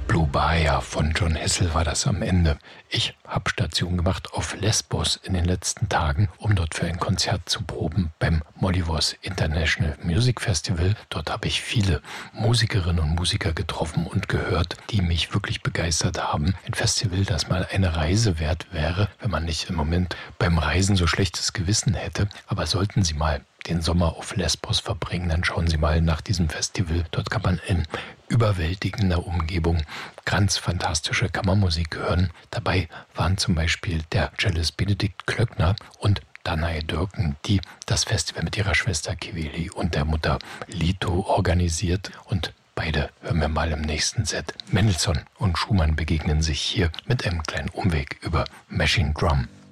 Blue Bahia von John Hessel war das am Ende. Ich habe Station gemacht auf Lesbos in den letzten Tagen, um dort für ein Konzert zu proben beim Molivos International Music Festival. Dort habe ich viele Musikerinnen und Musiker getroffen und gehört, die mich wirklich begeistert haben. Ein Festival, das mal eine Reise wert wäre, wenn man nicht im Moment beim Reisen so schlechtes Gewissen hätte. Aber sollten Sie mal den Sommer auf Lesbos verbringen, dann schauen Sie mal nach diesem Festival. Dort kann man in überwältigender Umgebung ganz fantastische Kammermusik hören. Dabei waren zum Beispiel der Cellist Benedikt Klöckner und Danae Dürken, die das Festival mit ihrer Schwester Kiveli und der Mutter Lito organisiert. Und beide hören wir mal im nächsten Set. Mendelssohn und Schumann begegnen sich hier mit einem kleinen Umweg über Machine Drum.